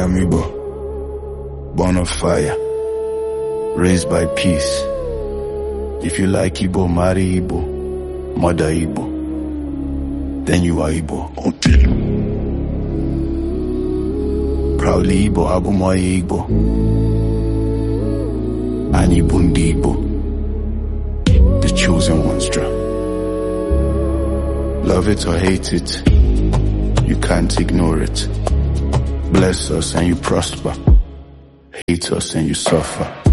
am Igbo, born of fire, raised by peace. If you like Igbo, marry Igbo, mother Igbo, then you are Igbo. Proudly Igbo, Abumoye Igbo, Ani Bundi Igbo, the chosen one's drum. Love it or hate it, you can't ignore it. Bless us and you prosper, hate us and you suffer.